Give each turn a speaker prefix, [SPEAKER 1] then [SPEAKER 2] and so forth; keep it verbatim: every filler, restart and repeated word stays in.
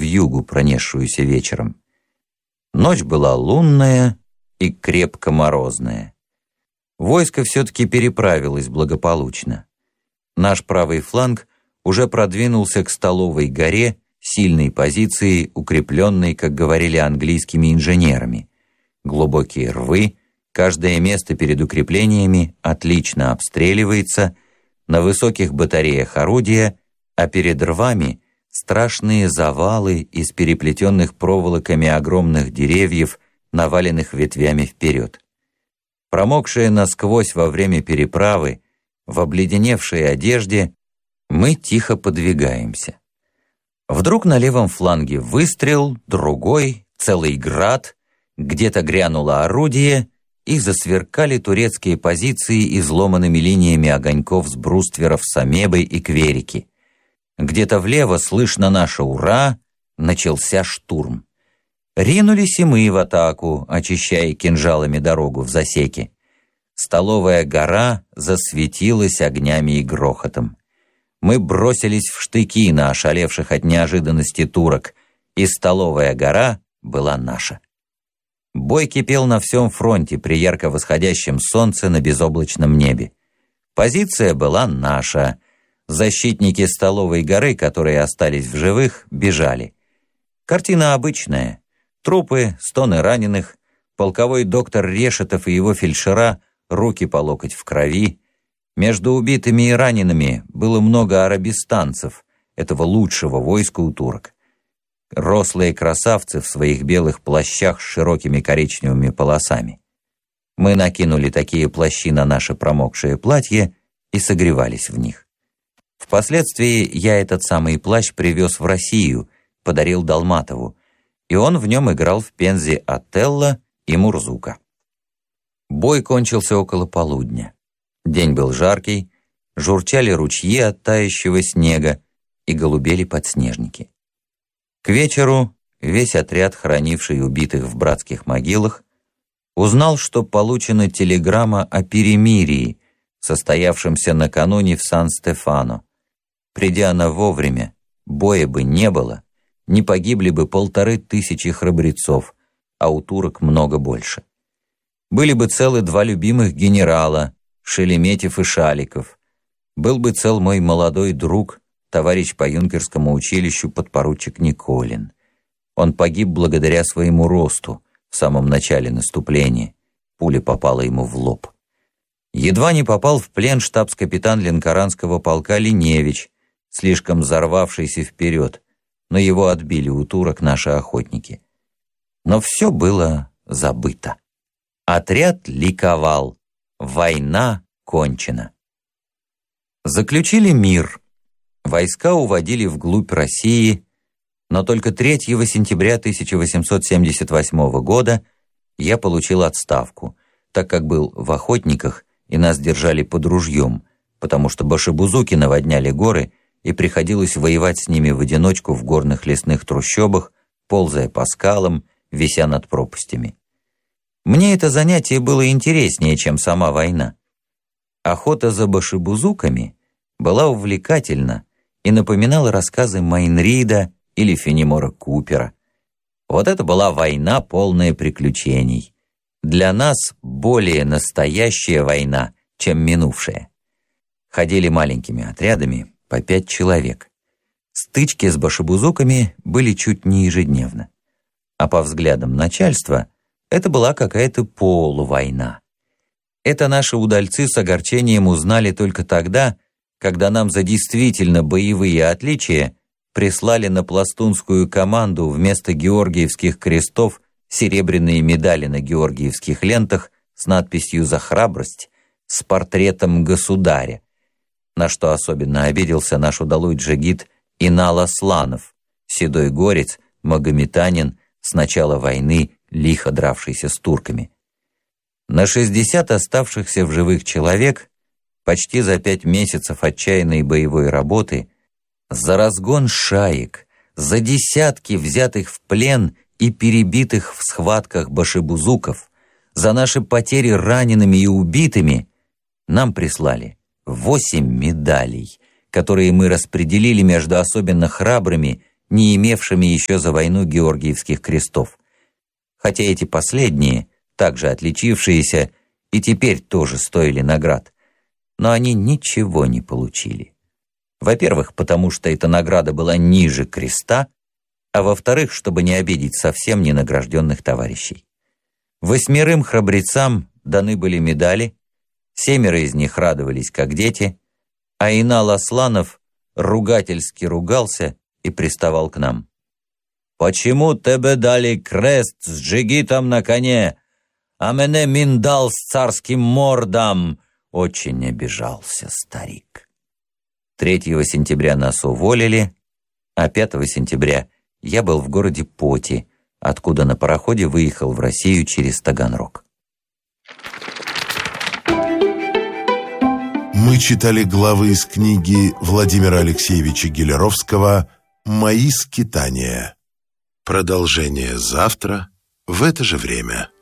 [SPEAKER 1] вьюгу, пронесшуюся вечером. Ночь была лунная и крепко морозная. Войско все-таки переправилось благополучно. Наш правый фланг уже продвинулся к Столовой горе, сильной позиции, укрепленной, как говорили английскими инженерами. Глубокие рвы, каждое место перед укреплениями отлично обстреливается, на высоких батареях орудия, а перед рвами страшные завалы из переплетенных проволоками огромных деревьев, наваленных ветвями вперед. Промокшие насквозь во время переправы, в обледеневшей одежде, мы тихо подвигаемся. Вдруг на левом фланге выстрел, другой, целый град, где-то грянуло орудие, и засверкали турецкие позиции изломанными линиями огоньков с брустверов Самебы и Кверики. Где-то влево слышно наше «Ура!», начался штурм. Ринулись и мы в атаку, очищая кинжалами дорогу в засеке. Столовая гора засветилась огнями и грохотом. Мы бросились в штыки на ошалевших от неожиданности турок, и Столовая гора была наша. Бой кипел на всем фронте при ярко восходящем солнце на безоблачном небе. Позиция была наша. Защитники Столовой горы, которые остались в живых, бежали. Картина обычная. Трупы, стоны раненых, полковой доктор Решетов и его фельдшера, руки по локоть в крови. Между убитыми и ранеными было много арабистанцев, этого лучшего войска у турок. Рослые красавцы в своих белых плащах с широкими коричневыми полосами. Мы накинули такие плащи на наше промокшее платье и согревались в них. Впоследствии я этот самый плащ привез в Россию, подарил Долматову, и он в нем играл в Пензе Отелло и Мурзука. Бой кончился около полудня. День был жаркий, журчали ручьи от тающего снега и голубели подснежники. К вечеру весь отряд, хоронивший убитых в братских могилах, узнал, что получена телеграмма о перемирии, состоявшемся накануне в Сан-Стефано. Придя она вовремя, боя бы не было, не погибли бы полторы тысячи храбрецов, а у турок много больше. Были бы целы два любимых генерала, Шереметьев и Шаликов. Был бы цел мой молодой друг, товарищ по юнкерскому училищу подпоручик Николин. Он погиб благодаря своему росту в самом начале наступления. Пуля попала ему в лоб. Едва не попал в плен штабс-капитан Ленкоранского полка Линевич, слишком взорвавшийся вперед, но его отбили у турок наши охотники. Но все было забыто. Отряд ликовал. Война кончена. Заключили мир. Войска уводили вглубь России, но только третьего сентября тысяча восемьсот семьдесят восьмого года я получил отставку, так как был в охотниках и нас держали под ружьем, потому что башибузуки наводняли горы и приходилось воевать с ними в одиночку в горных лесных трущобах, ползая по скалам, вися над пропастями. Мне это занятие было интереснее, чем сама война. Охота за башибузуками была увлекательна и напоминала рассказы Майнрида или Фенемора Купера. Вот это была война, полная приключений. Для нас более настоящая война, чем минувшая. Ходили маленькими отрядами, по пять человек. Стычки с башибузуками были чуть не ежедневно. А по взглядам начальства, это была какая-то полувойна. Это наши удальцы с огорчением узнали только тогда, когда нам за действительно боевые отличия прислали на пластунскую команду вместо георгиевских крестов серебряные медали на георгиевских лентах с надписью «За храбрость» с портретом государя, на что особенно обиделся наш удалой джигит Инал Асланов, седой горец, магометанин, с начала войны лихо дравшийся с турками. На шестьдесят оставшихся в живых человек почти за пять месяцев отчаянной боевой работы, за разгон шаек, за десятки взятых в плен и перебитых в схватках башибузуков, за наши потери ранеными и убитыми, нам прислали восемь медалей, которые мы распределили между особенно храбрыми не имевшими еще за войну георгиевских крестов. Хотя эти последние, также отличившиеся, и теперь тоже стоили наград. Но они ничего не получили. Во-первых, потому что эта награда была ниже креста, а во-вторых, чтобы не обидеть совсем ненагражденных товарищей. Восьмерым храбрецам даны были медали, семеро из них радовались, как дети, а Инал Асланов ругательски ругался и приставал к нам. «Почему тебе дали крест с джигитом на коне, а мене миндал с царским мордом?» Очень обижался старик. третьего сентября нас уволили, а пятого сентября я был в городе Поти, откуда на пароходе выехал в Россию через Таганрог.
[SPEAKER 2] Мы читали главы из книги Владимира Алексеевича Гелеровского «Мои скитания». Продолжение завтра в это же время.